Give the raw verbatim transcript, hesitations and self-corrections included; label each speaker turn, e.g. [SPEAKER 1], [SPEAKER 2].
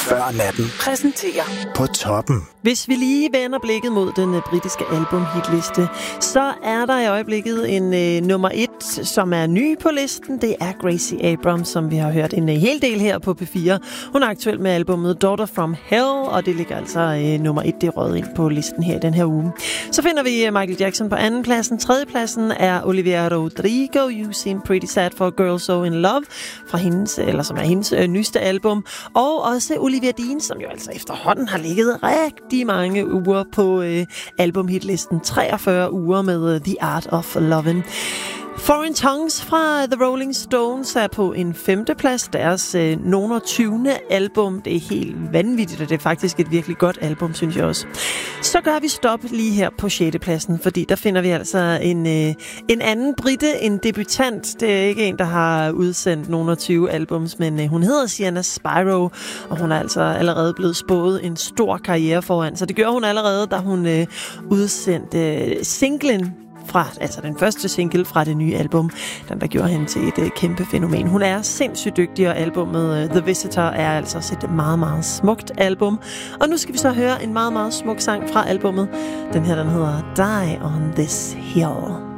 [SPEAKER 1] Før natten.
[SPEAKER 2] Præsenterer
[SPEAKER 1] På toppen.
[SPEAKER 2] Hvis vi lige vender blikket mod den uh, britiske albumhitliste, så er der i øjeblikket en uh, nummer et, som er ny på listen. Det er Gracie Abrams, som vi har hørt en uh, hel del her på P fire. Hun er aktuel med albumet Daughter from Hell, og det ligger altså uh, nummer et, det er røget ind på listen her i den her uge. Så finder vi uh, Michael Jackson på anden pladsen. Tredje pladsen er Olivia Rodrigo, You Seem Pretty Sad for a Girl So in Love, fra hendes, eller som er hendes uh, nyeste album. Og også Olivia Dean, som jo altså efterhånden har ligget rigtig mange uger på øh, albumhitlisten. treogfyrre uger med uh, The Art of Lovin'. Foreign Tongues fra The Rolling Stones er på en femteplads. Deres øh, nogen tyvende album. Det er helt vanvittigt, og det er faktisk et virkelig godt album, synes jeg også. Så gør vi stop lige her på sjette pladsen, fordi der finder vi altså en, øh, en anden brite, en debutant. Det er ikke en, der har udsendt nogen tyve albums, men øh, hun hedder Sienna Spiro, og hun er altså allerede blevet spået en stor karriere foran. Så det gør hun allerede, da hun øh, udsendte øh, singlen fra, altså den første single fra det nye album, den der gjorde hende til et uh, kæmpe fænomen. Hun er sindssygt dygtig, og albumet uh, The Visitor er altså et meget, meget smukt album. Og nu skal vi så høre en meget, meget smuk sang fra albumet. Den her, den hedder Die on This Hill.